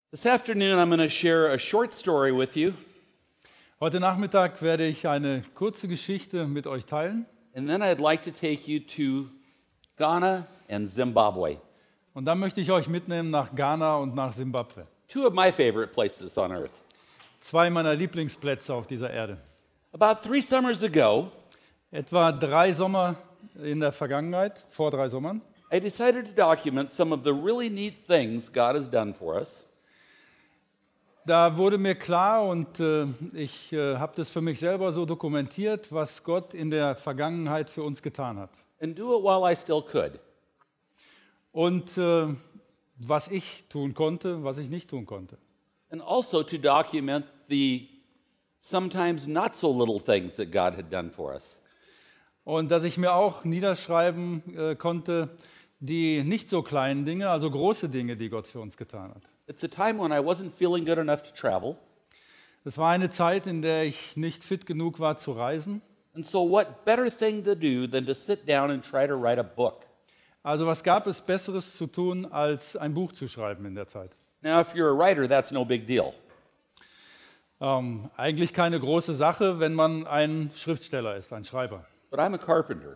This afternoon, I'm going to share a short story with you, Heute Nachmittag werde ich eine kurze Geschichte mit euch teilen and then I'd like to take you to Ghana and Zimbabwe, und dann möchte ich euch mitnehmen nach Ghana und nach Simbabwe. two of my favorite places on earth. Zwei meiner Lieblingsplätze auf dieser Erde. About 3 summers ago, Etwa 3 Sommer in der Vergangenheit, vor 3 Sommern, I decided to document some of the really neat things God has done for us, da wurde mir klar und ich habe das für mich selber so dokumentiert, was Gott in der Vergangenheit für uns getan hat. and do it while I still could. Und was ich tun konnte, was ich nicht tun konnte. And also to document the sometimes not so little things that God had done for us. Und dass ich mir auch niederschreiben konnte, die nicht so kleinen Dinge, also große Dinge, die Gott für uns getan hat. It's a time when I wasn't feeling good enough to travel, Es war eine Zeit, in der ich nicht fit genug war zu reisen. and so what better thing to do than to sit down and try to write a book? Also was gab es Besseres zu tun, als ein Buch zu schreiben in der Zeit? Now, if you're a writer, that's no big deal. Eigentlich keine große Sache, wenn man ein Schriftsteller ist, ein Schreiber. But I'm a carpenter,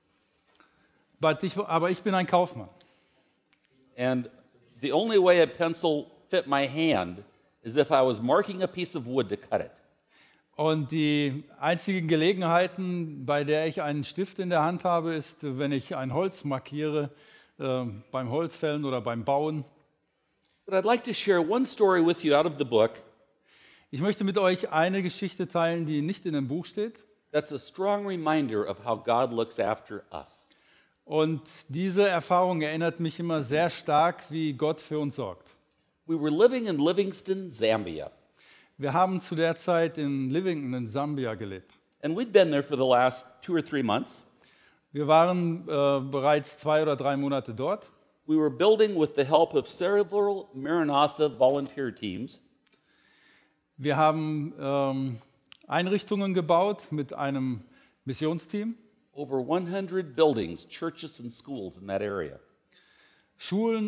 Aber ich bin ein Kaufmann. and the only way a pencil fit my hand is if I was marking a piece of wood to cut it. Und die einzigen Gelegenheiten, bei der ich einen Stift in der Hand habe, ist, wenn ich ein Holz markiere, beim Holzfällen oder beim Bauen. But I'd like to share one story with you out of the book Ich möchte mit euch eine Geschichte teilen, die nicht in dem Buch steht. that's a strong reminder of how God looks after us. Und diese Erfahrung erinnert mich immer sehr stark, wie Gott für uns sorgt. We were living in Livingston, Zambia, Wir haben zu der Zeit in Livington in Sambia gelebt. and we'd been there for the last 2 or 3 months. Wir waren bereits 2 oder 3 Monate dort. We were building with the help of several Maranatha volunteer teams. Wir haben Einrichtungen gebaut mit einem Missionsteam, Over 100 buildings, churches, and schools in that area. Schulen